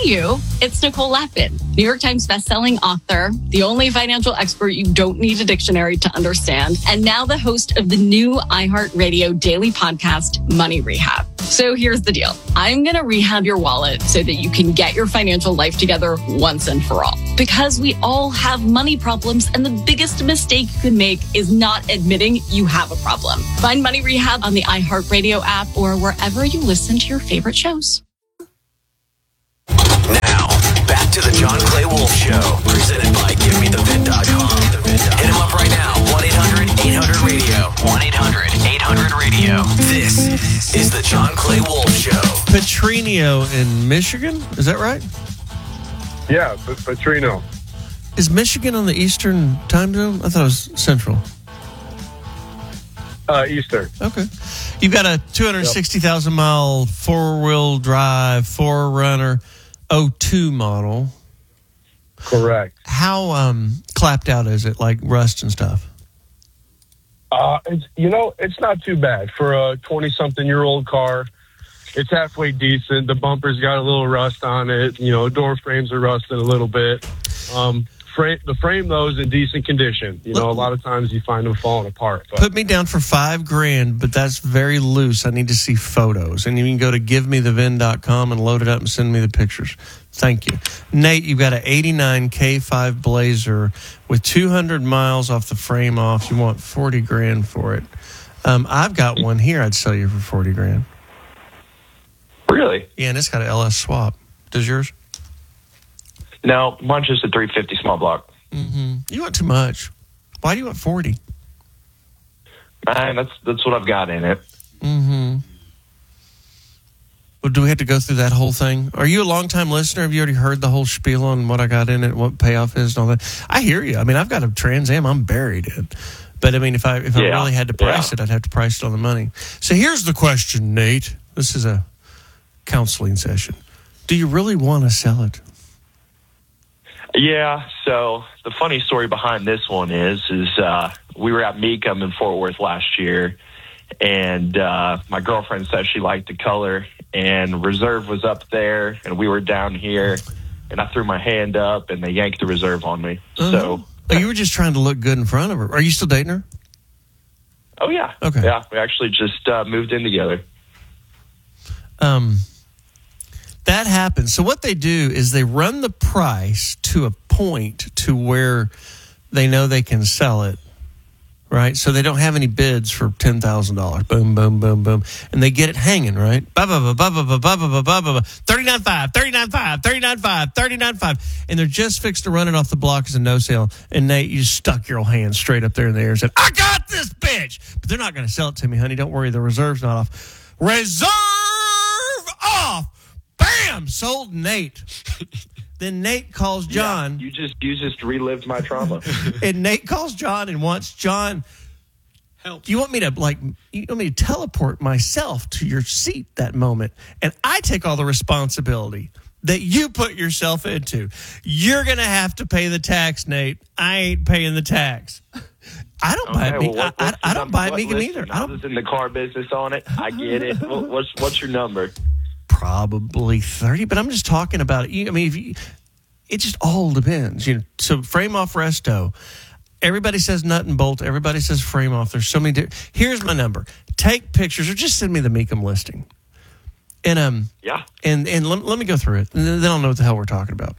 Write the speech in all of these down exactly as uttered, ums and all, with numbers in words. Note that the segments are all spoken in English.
Hey, you. It's Nicole Lapin, New York Times bestselling author, the only financial expert you don't need a dictionary to understand, and now the host of the new iHeartRadio daily podcast, Money Rehab. So here's the deal. I'm going to rehab your wallet so that you can get your financial life together once and for all. Because we all have money problems, and the biggest mistake you can make is not admitting you have a problem. Find Money Rehab on the iHeartRadio app or wherever you listen to your favorite shows. Now, back to the John Clay Wolf Show, presented by Give Me The Vin dot com. Hit him up right now, one eight hundred eight hundred radio, one eight hundred eight hundred radio. This is the John Clay Wolf Show. Petrino in Michigan, is that right? Yeah, P- Petrino. Is Michigan on the Eastern time zone? I thought it was Central. Uh, Eastern. Okay. You've got a two hundred sixty thousand mile four-wheel drive four runner oh two model. Correct. How um, clapped out is it, like rust and stuff? Uh, it's, you know, it's not too bad for a twenty-something-year-old car. It's halfway decent. The bumper's got a little rust on it. You know, door frames are rusted a little bit. Um, frame, the frame, though, is in decent condition. You know, a lot of times you find them falling apart. But. Put me down for five grand, but that's very loose. I need to see photos. And you can go to give me the vin dot com and load it up and send me the pictures. Thank you. Nate, you've got an eighty-nine K five Blazer with two hundred miles off the frame off. You want forty grand for it. Um, I've got one here I'd sell you for forty grand. Really? Yeah, and it's got an L S swap. Does yours? No, mine's just a three fifty small block. Mm-hmm. You want too much. Why do you want forty? Man, that's that's what I've got in it. Mm-hmm. Well, do we have to go through that whole thing? Are you a long-time listener? Have you already heard the whole spiel on what I got in it, what payoff is, and all that? I hear you. I mean, I've got a Trans Am I'm buried in. But, I mean, if I if Yeah. I really had to price Yeah. it, I'd have to price it on the money. So here's the question, Nate. This is a counseling session. Do you really want to sell it? Yeah, so the funny story behind this one is, is uh, we were at Mecum in Fort Worth last year, and uh, my girlfriend said she liked the color, and Reserve was up there, and we were down here, and I threw my hand up, and they yanked the Reserve on me. Uh-huh. So, Oh, you were just trying to look good in front of her. Are you still dating her? oh yeah, Okay. yeah, we actually just uh, moved in together. Um, that happens. So what they do is they run the price to a point to where they know they can sell it, right? So they don't have any bids for ten thousand dollars. Boom, boom, boom, boom. And they get it hanging, right? Ba ba ba ba ba ba ba ba ba ba ba. thirty-nine five, thirty-nine five, thirty-nine five, thirty-nine five. And they're just fixed to run it off the block as a no sale. And Nate, you just stuck your old hand straight up there in the air and said, I got this bitch. But they're not going to sell it to me, honey. Don't worry. The reserve's not off. Reserve off. Bam! Sold Nate. Then Nate calls John. Yeah, you just you just relived my trauma. And Nate calls John and wants John, help. You want me to like you want me to teleport myself to your seat that moment. And I take all the responsibility that you put yourself into. You're gonna have to pay the tax, Nate. I ain't paying the tax. I don't buy Okay, me. well, what- I, I, what's I the don't number? buy What- Megan listen, either. I I don't, was in the car business on it. I get it. What- What's what's your number? probably thirty, but I'm just talking about it. You- I mean, if you, it just all depends. You know, so frame off resto. Everybody says nut and bolt. Everybody says frame off. There's so many. Di- Here's my number. Take pictures or just send me the Mecum listing. And um Yeah, and and let, let me go through it. And then I'll know what the hell we're talking about.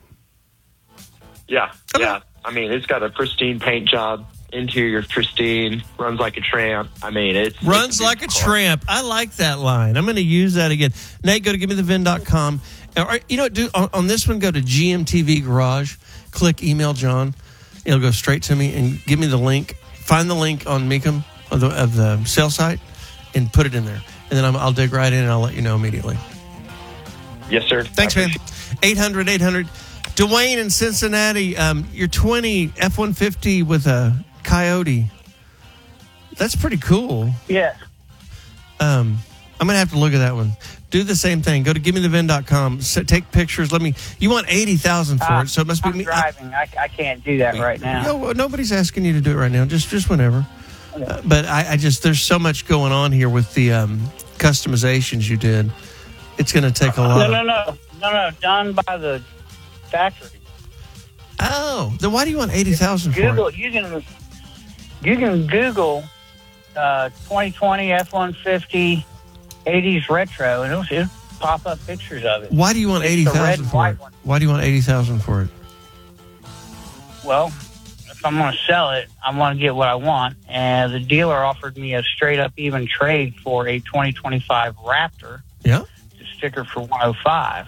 yeah, yeah. I mean, it's got a pristine paint job. Interior pristine. Runs like a tramp. I mean, it's Runs it's like a beautiful car. tramp. I like that line. I'm going to use that again. Nate, go to give me the vin dot com. Or, you know what? Do on, on this one, go to G M T V Garage. Click email John. It'll go straight to me and give me the link. Find the link on Mecum of the, of the sales site and put it in there. And then I'm, I'll dig right in and I'll let you know immediately. Yes, sir. Thanks, I man. eight hundred eight hundred Dwayne in Cincinnati, um, you're twenty F one fifty with a Coyote. That's pretty cool. Yeah. Um, I'm going to have to look at that one. Do the same thing. Go to give me the vin dot com. So take pictures. Let me. You want eighty thousand for Uh, it, so it must be I'm me. driving. I, I can't do that right now. No, nobody's asking you to do it right now. Just just whenever. Uh, but I, I just there's so much going on here with the um, customizations you did. it's going to take a lot. No, of, no, no, no, no. Done by the factory. Oh, then why do you want eighty thousand for Google. it? You can you can Google uh, twenty twenty F one fifty eighties retro, and it'll, it'll pop up pictures of it. Why do you want It's eighty the red thousand and for white it? one. Why do you want eighty thousand for it? Well, if I'm going to sell it, I want to get what I want, and the dealer offered me a straight up even trade for a twenty twenty-five Raptor. Yeah. The sticker for one oh five.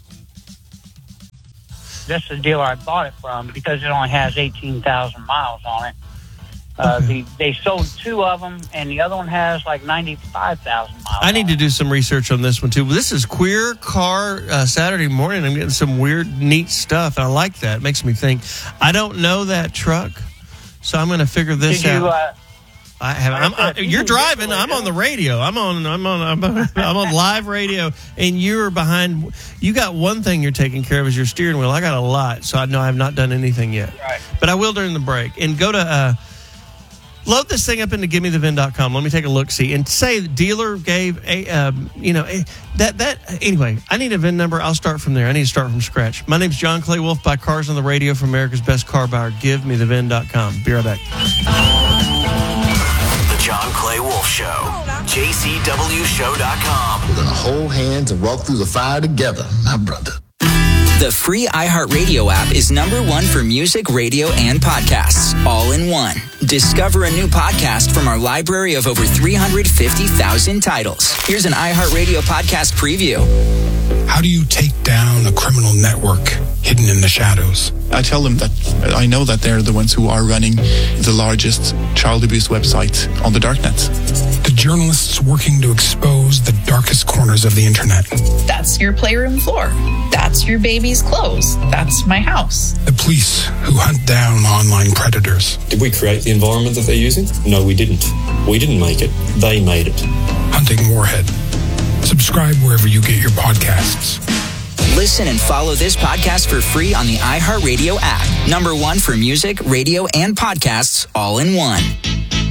That's the dealer I bought it from because it only has eighteen thousand miles on it. Uh, Okay. the, they sold two of them, and the other one has like ninety-five thousand miles. I need on to it. do some research on this one too. This is Queer Car uh, Saturday morning. I'm getting some weird, neat stuff. I like that. It makes me think. I don't know that truck, so I'm going to figure this Did out. you? Uh, I have. I'm, I, You you're can driving. Google it, I'm on yeah. the radio. I'm on. I'm on. I'm on, I'm on live radio, and you're behind. You got one thing you're taking care of is your steering wheel. I got a lot, so I know I have not done anything yet. Right. But I will during the break. And go to uh, load this thing up into give me the vin dot com. Let me take a look, see, and say the dealer gave a um, you know a, that that anyway. I need a V I N number. I'll start from there. I need to start from scratch. My name's John Clay Wolf. Buy cars on the radio from America's Best Car Buyer. give me the vin dot com. Be right back. John Clay Wolf Show. J C W show dot com. We're going to hold hands and walk through the fire together, my brother. The free iHeartRadio app is number one for music, radio, and podcasts, all in one. Discover a new podcast from our library of over three hundred fifty thousand titles. Here's an iHeartRadio podcast preview. How do you take down a criminal network hidden in the shadows? I tell them that I know that they're the ones who are running the largest child abuse website on the darknet. The journalists working to expose the darkest corners of the internet. That's your playroom floor. That's your baby's clothes. That's my house. The police who hunt down online predators. Did we create the environment that they're using? No, we didn't. We didn't make it. They made it. Hunting Warhead. Subscribe wherever you get your podcasts. Listen and follow this podcast for free on the iHeartRadio app. Number one for music, radio, and podcasts, all in one.